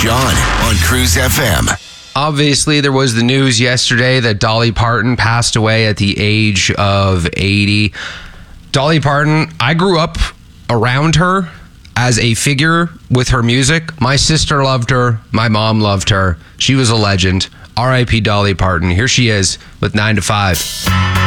Sean on Cruise FM. Obviously, there was the news yesterday that Dolly Parton passed away at the age of 80. Dolly Parton, I grew up around her as a figure with her music. My sister loved her. My mom loved her. She was a legend. R.I.P. Dolly Parton. Here she is with 9 to 5.